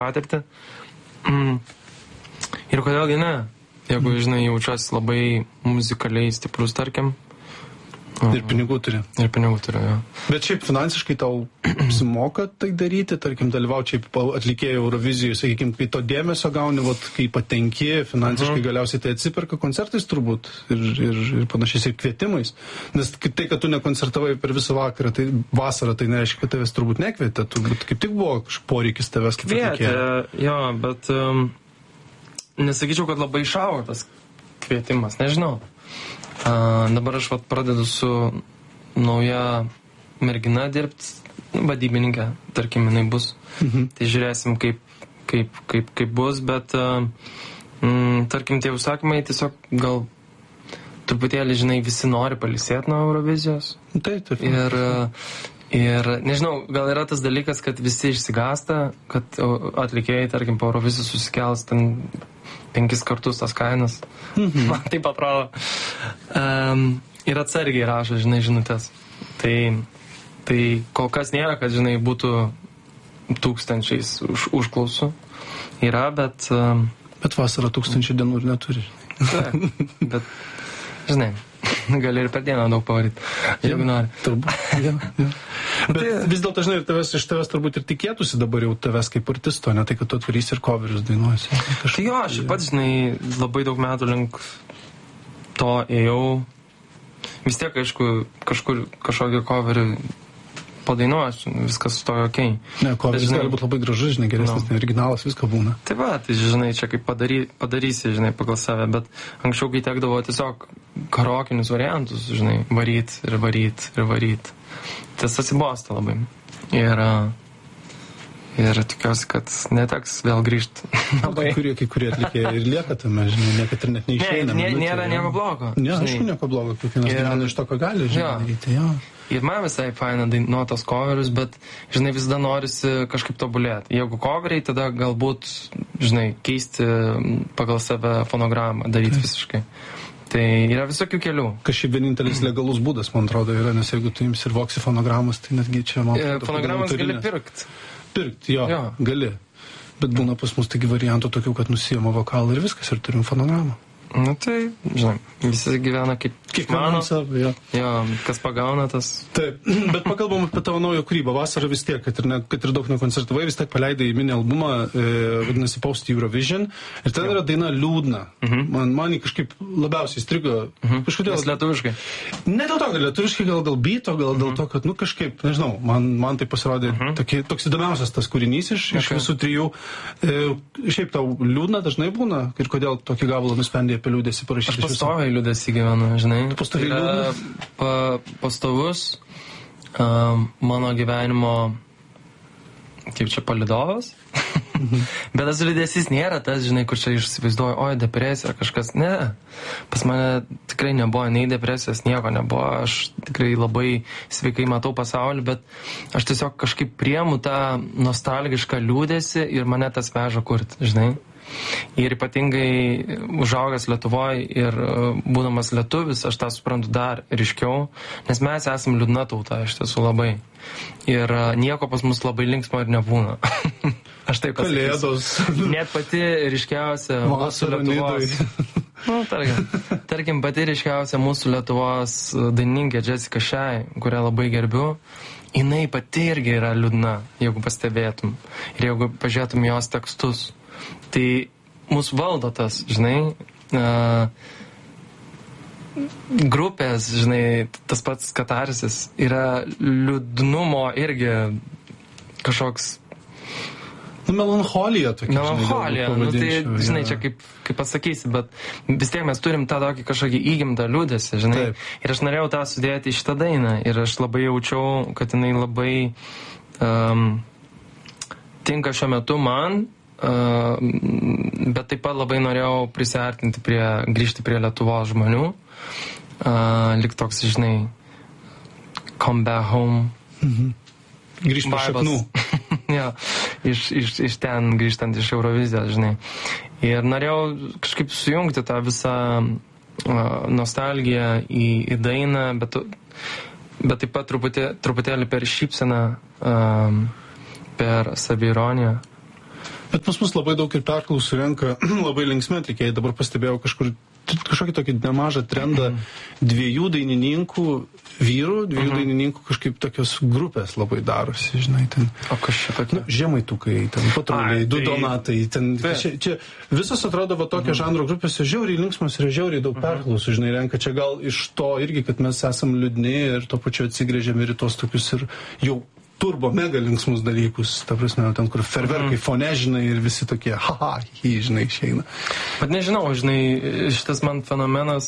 patirtį. Ir kodėlgi ne? Jeigu, žinai, jaučiuosi labai muzikaliai stiprus, tarkim. Ir pinigų turi. Ir pinigų turi, jo. Bet šiaip finansiškai tau apsimoka tai daryti, tarkim, dalyvauti šiaip atlikėjų Eurovizijoje, sakykime, kai to dėmesio gauni, kai patenki, finansiškai galiausiai tai atsiperka koncertais turbūt ir panašiais ir kvietimais. Nes tai, kad tu nekoncertavai per visą vasarą, tai nereiškia, kad tavęs turbūt nekvietė, turbūt kaip tik buvo kažkoks poreikis tavęs kaip atlikėjo. Kvietė, jo, bet nesakyčiau, kad labai išaugo tas kvietimas, nežinau. Dabar aš pradedu su nauja mergina dirbti, vadybininkė, tarkim, jinai bus. Tai žiūrėsim, kaip bus, bet tarkim, tie užsakymai tiesiog gal truputėlį, žinai, visi nori pailsėti nuo Eurovizijos. Taip. Ir nežinau, gal yra tas dalykas, kad visi išsigąsta, kad atlikėjai, tarkim, po Eurovizijos susikels ten 5 kartus tas kainas. Man taip atrodo. Ir atsargiai rašo, žinai, žinutės. Tai kol kas nėra, kad, žinai, būtų tūkstančiais užklausų. Yra, bet... Bet vasarą 1000 dienų ir neturi. Bet, žinai, gali ir per dieną daug pavaryti, jeigu nori. Turbūt, Bet vis dėlto, žinai, iš tavęs turbūt ir tikėtųsi dabar jau tavęs kaip artisto, ne tai, kad tu atvarysi ir coverius dainuosi. Tai jo, aš pats, žinai, labai daug metų link to ėjau. Vis tiek, aišku, kažkokį coverį padainuosiu, viskas su to okei. Ne, coveris gali būti labai gražus, žinai, geresnis, originalas, visko būna. Tai va, tai žinai, čia kaip padarysi, žinai, pagal save, bet anksčiau, kai tekdavo tiesiog karokinius variantus, žinai, varyt. Tas atsibosta labai. Ir tikiuosi, kad neteks vėl grįžti. Kai kurie atlikėjai ir lieka tame, žinai, niekad ir net neišeina. Nėra nieko blogo. Ne, aišku, nieko blogo, kiekvienas gyvena iš to, ką gali, žinai, daryti, jo. Ir man visai faina dainuot tos coverius, bet, žinai, visada norisi kažkaip tobulėti. Jeigu coveriai, tada galbūt, žinai, keisti pagal save fonogramą, daryti visiškai. Tai yra visokių kelių. Kažkaip vienintelis legalus būdas, man atrodo, yra, nes jeigu tu imsi ir voksi fonogramas, tai netgi čia, man atrodo, fonogramas gali pirkti. Pirkti, jo, gali. Bet būna pas mus taigi variantų tokių, kad nusijama vokalą ir viskas, ir turim fonogramą. Nu tai, žinai, visi gyvena kaip mano. Jo, kas pagauna tas. Taip, bet pakalbam apie tavo naują kūrybą. Vasarą vis tiek, kad ir daug nekoncertavai, vis tiek paleidai mini albumą, vadinasi Post Eurovision. Ir ten yra daina Liūdna. Man kažkaip labiausiai įstrigo. Nes lietuviškai. Ne dėl to, kad lietuviškai, gal beato, gal dėl to, kad, kažkaip, nežinau, man tai pasirodė toks įdomiausias tas kūrinys iš visų trijų. Šiaip tau liūdna dažnai būna ir kodėl tokį gabalą nusprendė apie liūdėsi parašyti? Aš pastoviai liūdėsi gyvenu, žinai. Tu pastoviai liūdna? Pastovus mano gyvenimo, kaip čia, palydovas. Bet tas liūdėsis nėra tas, žinai, kur čia išsivaizduoju, oi, depresija, kažkas. Ne, pas mane tikrai nebuvo nei depresijos, nieko nebuvo. Aš tikrai labai sveikai matau pasaulį, bet aš tiesiog kažkaip priemu tą nostalgišką liūdėsi ir mane tas veža kurti, žinai. Ir ypatingai užaugęs Lietuvoje ir būdamas lietuvis, aš tą suprantu dar ryškiau, nes mes esam liūdna tauta, iš tiesų labai. Ir nieko pas mus labai linksmo ir nebūna. Aš taip pasakysiu. Kalėdos. Net pati ryškiausia mūsų Lietuvos. Tarkim, pati ryškiausia mūsų Lietuvos dainininkė Jessica Shai, kurią labai gerbiu, jinai pati irgi yra liūdna, jeigu pastebėtum. Ir jeigu pažiūrėtum jos tekstus. Tai mūsų valdo tas, žinai, grupės, žinai, tas pats katarsis yra liūdnumo irgi kažkoks... Melancholija tokia. Melancholija, tai, žinai, čia kaip pasakysi, bet vis tiek mes turim tą tokį kažkokį įgimtą liūdėsi, žinai. Taip. Ir aš norėjau tą sudėti į šitą dainą ir aš labai jaučiau, kad jinai labai tinka šiuo metu man, bet taip pat labai norėjau grįžti prie Lietuvos žmonių, lyg toks, žinai, come back home. Grįžti prie šaknų. Ja, iš ten grįžtant iš Eurovizijos, žinai. Ir norėjau kažkaip sujungti tą visą nostalgiją į dainą, bet taip pat truputėlį per šypseną, per saviironiją. Bet pas mus labai daug ir perklausų renka labai linksmi atlikėjai. Dabar pastebėjau kažkokį tokį nemažą trendą dviejų dainininkų vyrų, dainininkų kažkaip tokios grupės labai darosi, žinai, ten. O kas čia tokia? Žemaitukai, ten patruliai, du Donatai, ten. Čia visos atrodo va tokio žanro grupės, žiauriai linksmos ir žiauriai daug perklausų, žinai, renka. Čia gal iš to irgi, kad mes esam liūdni ir to pačiu atsigrėžiam ir į tos tokius ir jau turbo mega linksmus dalykus, ta prasme, ten kur ferverkai fone, žinai, ir visi tokie, žinai, išeina. Bet nežinau, žinai, šitas man fenomenas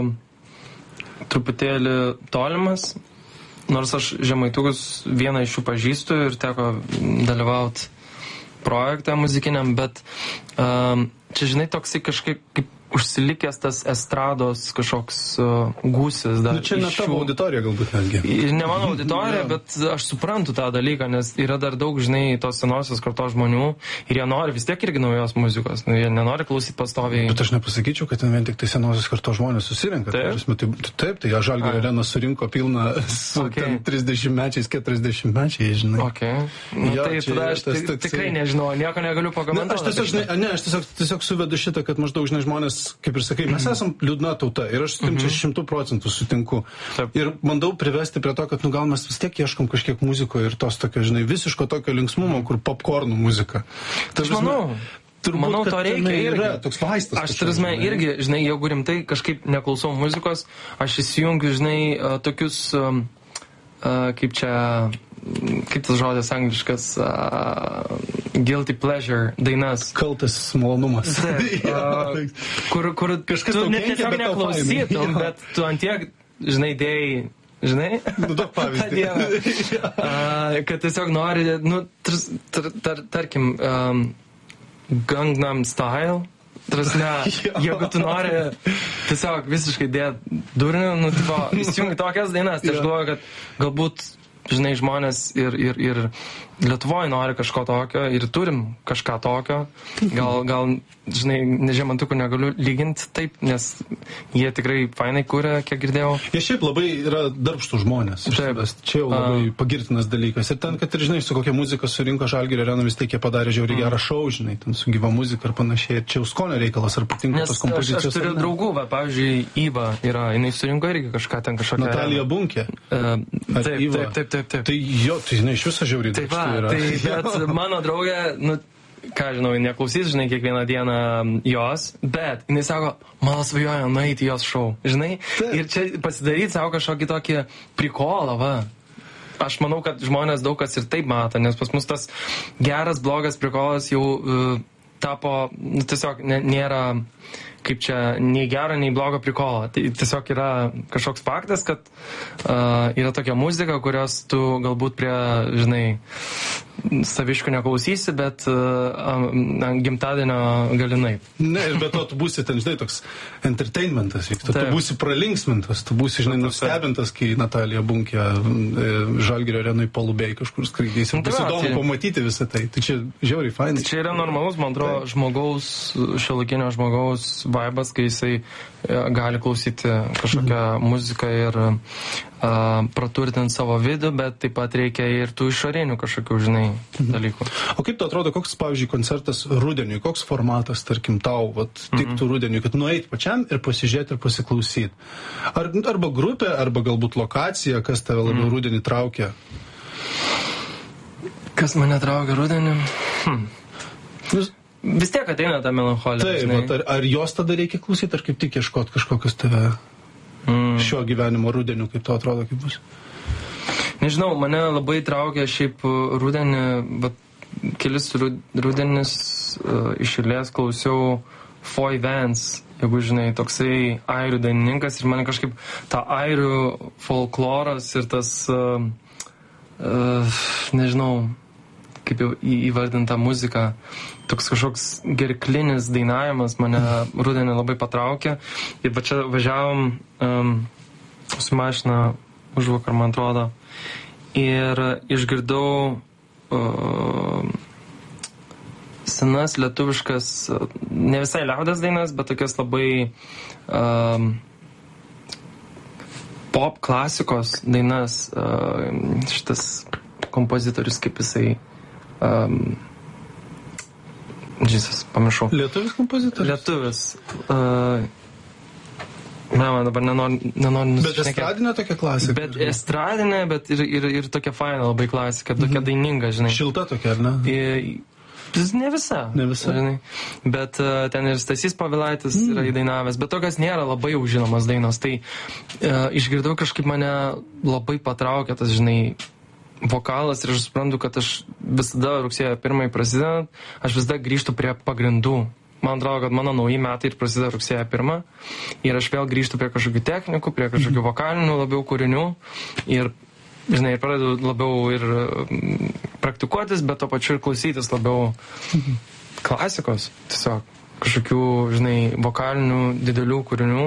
truputėlį tolimas, nors aš Žemaitukus vieną iš jų pažįstu ir teko dalyvauti projekte muzikiniam, bet čia, žinai, toksai kažkaip kaip užsilikęs tas estrados kažkoks gūsis dar. Čia ne tavo auditorija galbūt netgi. Ne mano auditorija, bet aš suprantu tą dalyką, nes yra dar daug, žinai, tos senosios kartos žmonių ir jie nori vis tiek irgi naujos muzikos, jie nenori klausyti pastoviai. Bet aš nepasakyčiau, kad ten vien tik tai senosios kartos žmonės susirenka. Taip, tai Žalgirio arena surinko pilną su 30-mečiais, 40-mečiais, žinai. Tai tada aš tikrai nežinau, nieko negaliu pakomentuoti. Aš tiesiog suvedu šitą, kad maždaug, žinai, žmonės, kaip ir sakai, mes esam liūdna tauta ir aš su tim čia 100% sutinku. Taip. Ir bandau privesti prie to, kad gal mes vis tiek ieškom kažkiek muzikoje ir tos tokio, žinai, visiško tokio linksmumo, kur popkornų muzika. Aš manau, to reikia irgi. Toks vaistas. Aš tarsi irgi, žinai, jeigu rimtai kažkaip neklausau muzikos, aš įsijungiu, žinai, tokius, kaip tas žodis angliškas, guilty pleasure dainas. Kaltas malonumas. Kur kažkas tu net tiesiog neklausytum, bet tu antiek, žinai, dėjai, žinai? Duok pavyzdį. Kad tiesiog nori, tarkim, Gangnam Style. Jeigu tu nori tiesiog visiškai dėti durnių, įsijungi tokias dainas, tai aš galvoju, kad galbūt, žinai, žmonės ir Lietuvoje nori kažko tokio ir turim kažką tokio. Gal žinai, Žemaitukų negaliu lyginti taip, nes jie tikrai fainai kuria, kiek girdėjau. Jie šiaip labai yra darbštų žmonės. Čia jau labai pagirtinas dalykas. Ir ten, kad ir, žinai, su kokia muzika surinko Žalgirio areną, vis tiek jie padarė žiauriai gerą šou, žinai, ten su gyva muzika ir panašiai. Ir čia jau skonio reikalas, ar patinka tos kompozicijos. Aš turiu draugų, pavyzdžiui, Iva yra, jinai surinko irgi kažką ten kažkokią. Natalija Bunkė. Taip. Tai jo, tai žinai, iš viso žiauriai darbštų yra. Bet mano draugė, ką žinau, neklausys, žinai, kiekvieną dieną jos, bet jinai sako, mano svajoja nueiti jos šou, žinai, ir čia pasidaryti savo kažkokį tokį prikolą, va. Aš manau, kad žmonės daug kas ir taip mato, nes pas mus tas geras, blogas prikolas jau tapo, tiesiog nėra kaip čia, nei gero, nei blogo prikolo. Tai tiesiog yra kažkoks faktas, kad yra tokia muzika, kurios tu galbūt prie, žinai, saviškų neklausysi, bet gimtadienio galinai. Ne, ir be to tu būsi ten, žinai, toks entertainmentas vyksta. Tu būsi pralinksmintas, tu būsi, žinai, nustebintas, kai Natalija Bunkė Žalgirio arenui palubėjai kažkur skraidys. Ir bus įdomu pamatyti visą tai. Tai čia žiauriai fainai. Čia yra normalus, man atrodo, žmogaus, šiuolaikinio žmogaus vaibas, kai jisai gali klausyti kažkokią muziką ir praturtinti savo vidų, bet taip pat reikia ir tų išorinių kažkokių, žinai, dalykų. O kaip tu atrodo, koks, pavyzdžiui, koncertas rudeniui, koks formatas, tarkim, tau, tiktų rudeniui, kad nueit pačiam ir pasižiūrėti ir pasiklausyti? Arba grupė, arba galbūt lokacija, kas tave labiau rudenį traukia? Kas mane traukia rudenį? Vis tiek ateina ta melancholija. Taip, ar jos tada reikia klausyti, ar kaip tik ieškoti kažkokius tave šio gyvenimo rudenių, kaip to atrodo, kaip bus? Nežinau, mane labai traukia šiaip rudenį, bet kelis rudenis iš eilės klausiau Foy Vance, jeigu žinai, toksai airių dainininkas ir mane kažkaip ta airių folkloras ir tas, nežinau, kaip jau įvardinta muzika, toks kažkoks gerklinis dainavimas mane rudenį labai patraukė. Ir va čia važiavom su mašina užvakar, man atrodo, ir išgirdau senas lietuviškas, ne visai liaudies dainas, bet tokias labai pop klasikos dainas. Šitas kompozitorius, kaip jisai Jesus, pamiršau. Lietuvis kompozitorius? Lietuvis. Man dabar nenoriu Bet estradinė tokia klasika? Bet estradinė, bet ir tokia faina labai klasika, tokia daininga, žinai. Šilta tokia, ar ne? Ne visa. Ne visa. Žinai. Bet ten ir Stasys Povilaitis yra įdainavęs, bet tokios nėra labai jau žinomas dainos. Tai išgirdau kažkaip mane labai patraukė tas, žinai, vokalas ir aš suprantu, kad aš visada rugsėjo 1 prasidedant, aš visada grįžtu prie pagrindų. Man atrodo, kad mano nauji metai ir prasideda rugsėjo 1 ir aš vėl grįžtu prie kažkokių technikų, prie kažkokių vokalinių labiau kūrinių ir, žinai, pradedu labiau ir praktikuotis, bet to pačiu ir klausytis labiau klasikos, tiesiog kažkokių, žinai, vokalinių didelių kūrinių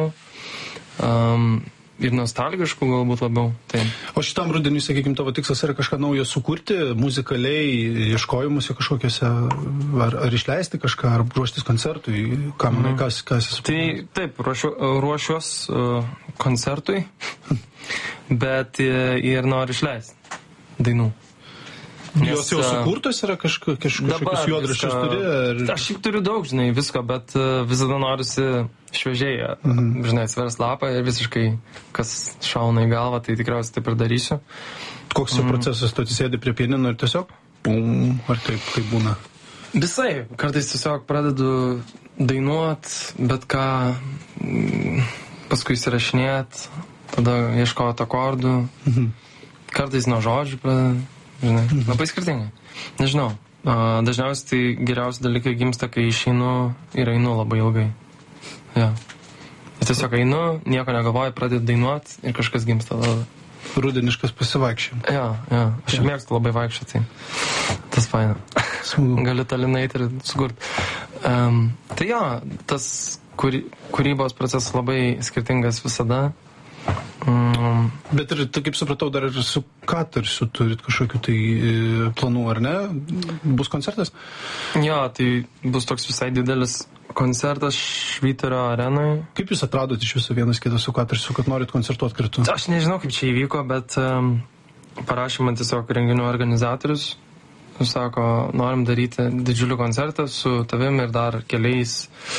ir nostalgiškų galbūt labiau. Tai. O šitam rudeniui, sakykime, tavo tikslas yra kažką naujo sukurti, muzikaliai, ieškojimuose kažkokiuose, ar išleisti kažką, ar ruoštis koncertui, ką manai, kas esi? Tai taip, ruošiuos koncertui, bet ir noriu išleisti dainų. Jos jau sukurtos yra kažkokius juodraščius turi? Aš šiaip turiu daug, žinai, visko, bet visada norisi šviežiai, žinai, atsivers lapą ir visiškai, kas šauna į galvą, tai tikriausiai taip ir darysiu. Koks jau procesas, tu atsisėdi prie pianino ir tiesiog, bum, ar taip, kaip būna? Visai, kartais tiesiog pradedu dainuot, bet ką, paskui įsirašinėt, tada ieškoti akordų, kartais nuo žodžių pradedu. Žinai, labai skirtingai. Nežinau. Dažniausiai tai geriausi dalykai gimsta, kai išeinu ir einu labai ilgai. Ja. Tiesiog einu, nieko negalvoju, pradedu dainuoti ir kažkas gimsta. Rudeniškas pasivaikščiam. Ja. Aš mėgstu labai vaikščioti. Tas faina. Galiu talinai ir sukurti. Tai jo, tas kūrybos procesas labai skirtingas visada. Bet ir, kaip supratau, dar ir su Katarsiu turit kažkokių tai planų, ar ne? Bus koncertas? Jo, tai bus toks visai didelis koncertas Švyturio arenai. Kaip jūs atradot iš viso vienas kitą su Katarsiu, kad norit koncertuoti kartu? Aš nežinau, kaip čia įvyko, bet parašė man tiesiog renginių organizatorius. Sako, norim daryti didžiulį koncertą su tavim ir dar keliais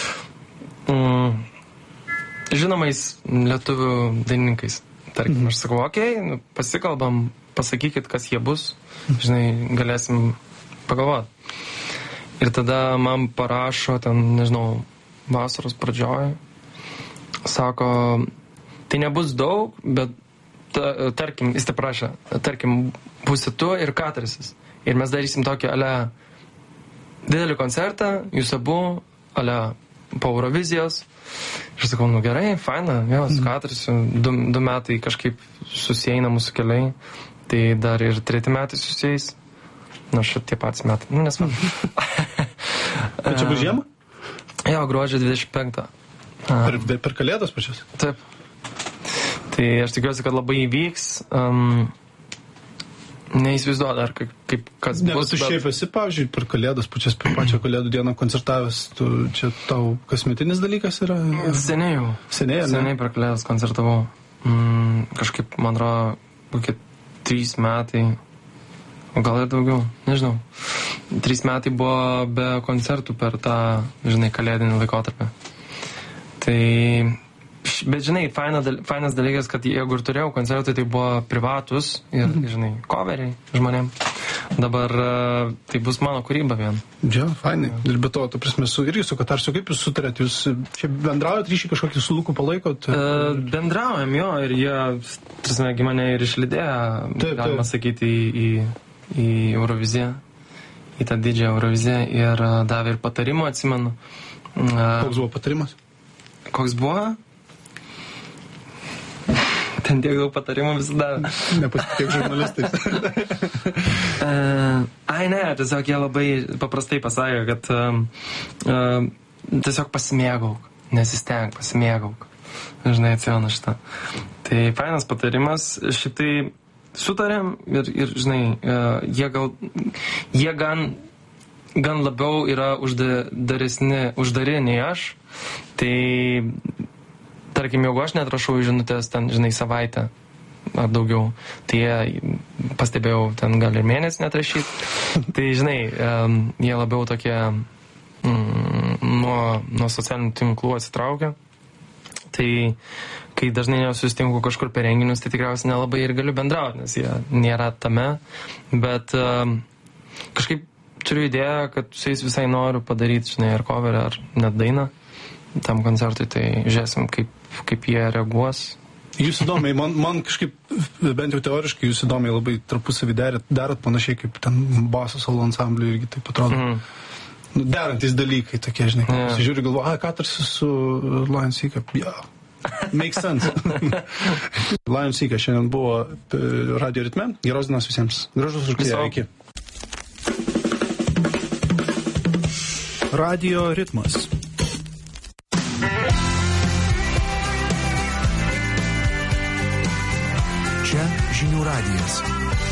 žinomais lietuvių dainininkais. Tarkim, aš sakau, okei, pasikalbam, pasakykit, kas jie bus, žinai, galėsim pagalvoti. Ir tada man parašo, ten, nežinau, vasaros pradžioje, sako, tai nebus daug, bet, tarkim, jis te prašė, tarkim, būsi tu ir Katarsis. Ir mes darysim tokį, didelį koncertą, jūs abu, po Eurovizijos. Ir sakau, nu gerai, faina, jo, su Katarsiu, 2 metai kažkaip susieina mūsų keliai, tai dar ir 3 metai susieis, tie patys metai, nesvarbu. Tai čia bus žiemą? Jo, gruodžio 25. Per Kalėdas pačias? Taip. Tai aš tikiuosi, kad labai įvyks. Neįsivaizduoju dar, kaip kas bus. Ne, bet tu šiaip esi, pavyzdžiui, per Kalėdas, per pačią Kalėdų dieną koncertavęs, čia tau kasmetinis dalykas yra? Seniai jau. Seniai per Kalėdas koncertavau. Kažkaip, man atrodo, kokie 3 metai, o gal ir daugiau, nežinau. 3 metai buvo be koncertų per tą, žinai, kalėdinį laikotarpį. Tai... Bet, žinai, fainas dalykas, kad jeigu ir turėjau koncertai, tai buvo privatus ir, žinai, coveriai žmonėm. Dabar tai bus mano kūryba vien. Ja, fainai. Ir be to, prasme, irgi su Katarsiu, kaip jūs sutarėt? Jūs čia bendraujat ryšį kažkokį su Luku palaikot? Bendraujam, jo, ir jie, prasme, mane ir išlydėjo, galima sakyti, į Euroviziją, į tą didžiąją Euroviziją ir davė ir patarimų, atsimenu. Koks buvo patarimas? Koks buvo? Ten tiek daug patarimų visada. Nepasitikėk žurnalistais. Ne, tiesiog jie labai paprastai pasakė, kad tiesiog pasimėgauk, nesistenk, pasimėgauk. Žinai, atsimenu šitą. Tai fainas patarimas, šitai sutarėm ir žinai, jie gan labiau yra uždari nei aš. Tai tarkim, jeigu aš neatrašau žinutės ten, žinai, savaitę ar daugiau, tai jie, pastebėjau, ten gali ir mėnesį neatrašyti. Tai, žinai, jie labiau tokie nuo socialinių tinklų atsitraukę. Tai kai dažnai nesusitinku kažkur per renginius, tai tikriausiai nelabai ir galiu bendrauti, nes jie nėra tame. Bet kažkaip turiu idėją, kad su jais visai noriu padaryti, žinai, ar coverį, ar net dainą tam koncertui, tai žiūrėsim, kaip jie reaguos. Jūs įdomiai, man kažkaip, bent jau teoriškai, jūs įdomiai labai tarpusavį darot panašiai kaip ten baso solo ansamblių irgi taip atrodo. Derantis dalykai tokie, žinai, žiūri, galvoju, ką tarsi su Lion Seeker, makes sense. Lion Seeker šiandien buvo Radio Ritme, geros dienos visiems, gražus rugsėjo, iki. Radio Ritmas. Čia Žinių radijas.